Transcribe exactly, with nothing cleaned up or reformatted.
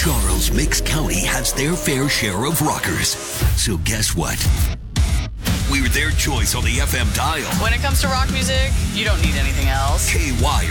Charles Mix County has their fair share of rockers. So guess what? We're their choice on the F M dial. When it comes to rock music, you don't need anything else. K Y